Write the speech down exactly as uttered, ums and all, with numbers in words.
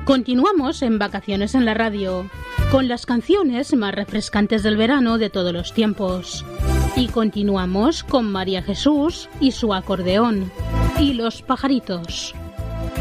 Continuamos en Vacaciones en la Radio, con las canciones más refrescantes del verano de todos los tiempos. Y continuamos con María Jesús y su acordeón, y los pajaritos.